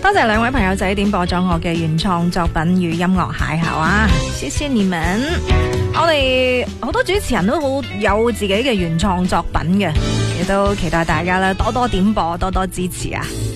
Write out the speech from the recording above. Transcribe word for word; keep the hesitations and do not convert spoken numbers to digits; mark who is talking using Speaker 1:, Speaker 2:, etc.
Speaker 1: 多謝兩位朋友仔點播咗我嘅原創作品與音樂邂逅啊！謝謝你們。我哋好多主持人都好有自己嘅原創作品嘅，亦都期待大家啦多多點播，多多支持啊！